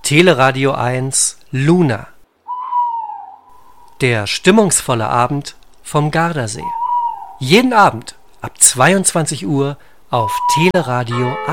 Teleradio 1 Luna. Der stimmungsvolle Abend vom Gardasee. Jeden Abend ab 22 Uhr auf Teleradio 1.